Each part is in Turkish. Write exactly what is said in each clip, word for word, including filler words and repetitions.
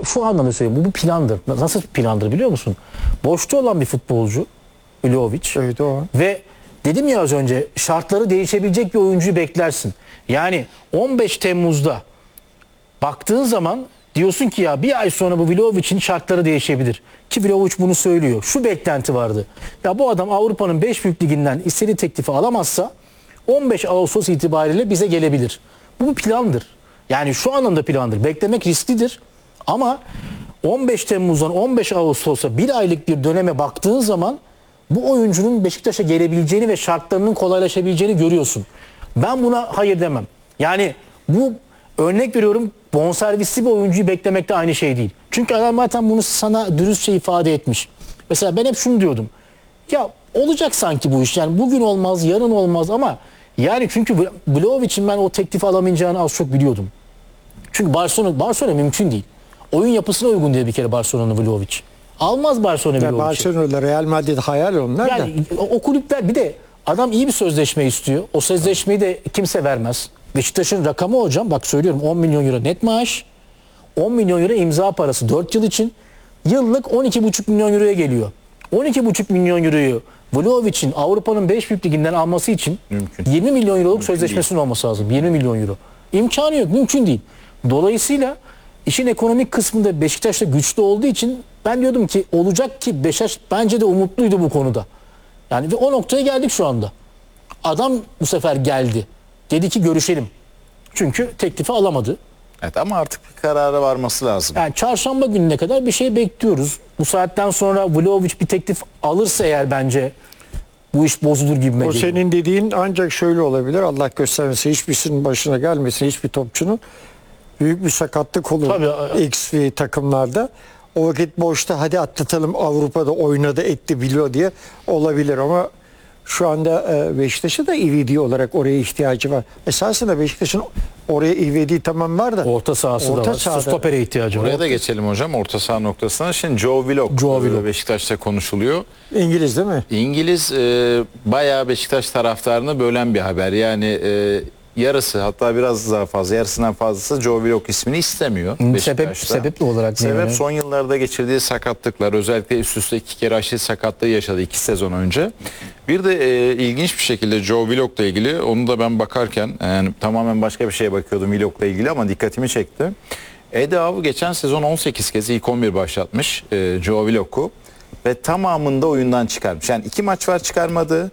şu anlamda söyleyeyim. Bu bir plandır. Nasıl bir plandır biliyor musun? Boşta olan bir futbolcu Vlahovic. Evet, o. Ve dedim ya az önce, şartları değişebilecek bir oyuncuyu beklersin. Yani on beş Temmuz'da baktığın zaman diyorsun ki ya bir ay sonra bu Vlahovic'in şartları değişebilir. Ki Vlahovic bunu söylüyor. Şu beklenti vardı. Ya bu adam Avrupa'nın beş büyük liginden istediği teklifi alamazsa on beş Ağustos itibariyle bize gelebilir. Bu bir plandır. Yani şu anlamda plandır. Beklemek risklidir. Ama on beş Temmuz'dan on beş Ağustos'a bir aylık bir döneme baktığın zaman bu oyuncunun Beşiktaş'a gelebileceğini ve şartlarının kolaylaşabileceğini görüyorsun. Ben buna hayır demem. Yani bu, örnek veriyorum, bonservisli bir oyuncuyu beklemek de aynı şey değil. Çünkü adam zaten bunu sana dürüstçe ifade etmiş. Mesela ben hep şunu diyordum. Ya olacak sanki bu iş. Yani bugün olmaz, yarın olmaz ama yani çünkü Vlahovic'in ben o teklifi alamayacağını az çok biliyordum. Çünkü Barcelona, Barcelona mümkün değil. Oyun yapısına uygun diye bir kere Barcelona'nın Vlahovic. Almaz Barcelona Vlavhovic'i. Barcelona, Real Madrid hayal onlar yani da. o, o kulüpler, bir de adam iyi bir sözleşme istiyor. O sözleşmeyi de kimse vermez. Beşiktaş'ın rakamı hocam, bak söylüyorum, on milyon euro net maaş, on milyon euro imza parası dört yıl için, yıllık on iki buçuk milyon euroya geliyor. on iki buçuk milyon euroyu Vlahovic'in Avrupa'nın beş büyük liginden alması için mümkün. yirmi milyon euroluk mümkün sözleşmesinin değil. Olması lazım. yirmi milyon euro. İmkanı yok, mümkün değil. Dolayısıyla işin ekonomik kısmında Beşiktaş'ta güçlü olduğu için ben diyordum ki olacak, ki Beşiktaş bence de umutluydu bu konuda. Yani ve o noktaya geldik şu anda. Adam bu sefer geldi. Dedi ki görüşelim. Çünkü teklifi alamadı. Evet, ama artık bir karara varması lazım. Yani çarşamba gününe kadar bir şey bekliyoruz. Bu saatten sonra Vlahovic bir teklif alırsa eğer bence bu iş bozulur gibi geliyor. O senin dediğin ancak şöyle olabilir. Allah göstermesin, hiçbirisinin başına gelmesin, hiçbir topçunun. Büyük bir sakatlık olur Tabii. X V takımlarda. O vakit boşta hadi atlatalım, Avrupa'da oynadı etti biliyor diye olabilir ama şu anda Beşiktaş'a da ivedi olarak oraya ihtiyacı var. Esasında Beşiktaş'ın oraya ivedi tamam var da orta sahası orta da var. sahada, stopere ihtiyacı var. Oraya da geçelim hocam, orta saha noktasına. Şimdi Joe Willock, Joe Willock. Beşiktaş'ta konuşuluyor. İngiliz değil mi? İngiliz e, bayağı Beşiktaş taraftarını bölen bir haber. Yani e, yarısı, hatta biraz daha fazla, yarısından fazlası Joe Willock ismini istemiyor Sebep, sebep mi olarak? Sebep yani? son yıllarda geçirdiği sakatlıklar, özellikle üst üste iki kere aşil sakatlığı yaşadı iki sezon önce. Bir de e, ilginç bir şekilde Joe Willock'la ilgili, onu da ben bakarken yani tamamen başka bir şeye bakıyordum Willock'la ilgili ama dikkatimi çekti. Eddie Howe geçen sezon on sekiz kez ilk on bir başlatmış e, Joe Willock'u ve tamamında oyundan çıkarmış. Yani iki maç var çıkarmadığı.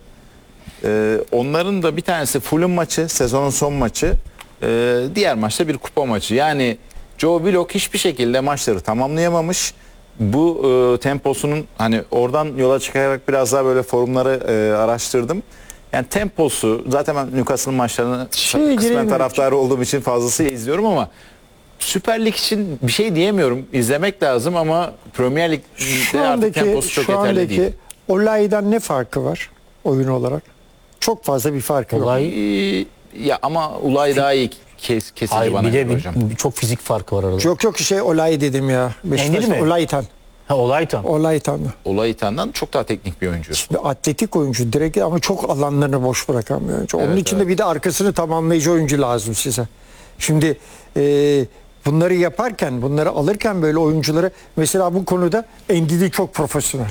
Ee, onların da bir tanesi Fulham maçı, sezonun son maçı. Ee, diğer maçta bir kupa maçı. Yani Joe Willock hiçbir şekilde maçları tamamlayamamış. Bu e, temposunun, hani oradan yola çıkarak biraz daha böyle forumları e, araştırdım. Yani temposu, zaten ben Newcastle'ın maçlarını Şey, kısmen taraftarı olduğum için fazlasıyla izliyorum ama Süper Lig için bir şey diyemiyorum. İzlemek lazım ama Premier Lig'de artık temposu çok şu yeterli andaki değil. Olay'dan ne farkı var oyun olarak? Çok fazla bir farkı yok. Olay, Ee, ya ama Ulay daha iyi kes, kesici hayır, bana bir de göre hocam. bir, çok fizik farkı var arada. Yok yok şey Olay dedim ya. Endidi mi? Olaytan. Ha, Olaytan. Olaytan. Ulay İtan'dan çok daha teknik bir oyuncu. Şimdi atletik oyuncu direkt ama çok alanlarını boş bırakan bir oyuncu. Onun Evet, için evet. de bir de arkasını tamamlayıcı oyuncu lazım size. Şimdi e, bunları yaparken, bunları alırken böyle oyuncuları, mesela bu konuda Endidi çok profesyonel.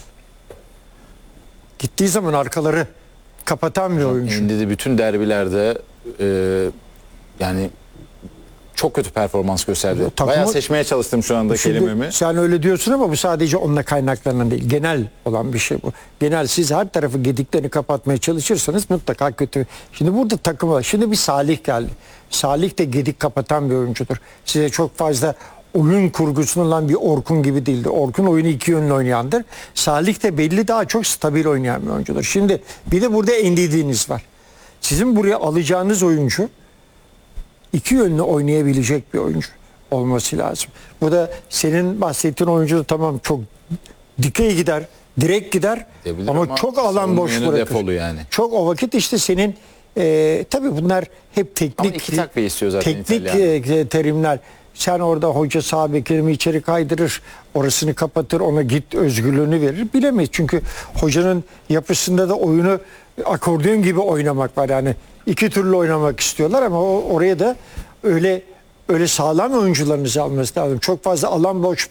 Gittiği zaman arkaları kapatan bir oyuncu. Endidi bütün derbilerde e, yani çok kötü performans gösterdi. Takımı- Bayağı seçmeye çalıştım şu anda Şimdi kelimemi. sen öyle diyorsun ama bu sadece onunla kaynaklanan değil. Genel olan bir şey bu. Genel, siz her tarafı gediklerini kapatmaya çalışırsanız mutlaka kötü. Şimdi burada takım var. Şimdi bir Salih geldi. Salih de gedik kapatan bir oyuncudur. Size çok fazla oyun kurgusunu olan bir Orkun gibi değildi. Orkun oyunu iki yönlü oynayandır. Salih de belli daha çok stabil oynayan bir oyuncudur. Şimdi bir de burada Endidi'niz var. Sizin buraya alacağınız oyuncu iki yönlü oynayabilecek bir oyuncu olması lazım. Bu da senin bahsettiğin oyuncu da tamam çok dikey gider, direkt gider Gidebilir ama, ama çok alan savunma boş yönü bırakır. defolu yani. Çok o vakit işte senin e, tabii bunlar hep teknik Ama iki takviye istiyor zaten teknik İtalyan. e, terimler. Sen orada hoca sağ beklerimi içeri kaydırır, orasını kapatır, ona git özgürlüğünü verir. Bilemeyiz çünkü hocanın yapısında da oyunu akordeon gibi oynamak var. Yani iki türlü oynamak istiyorlar ama o, oraya da öyle öyle sağlam oyuncularınızı alması lazım. Çok fazla alan boş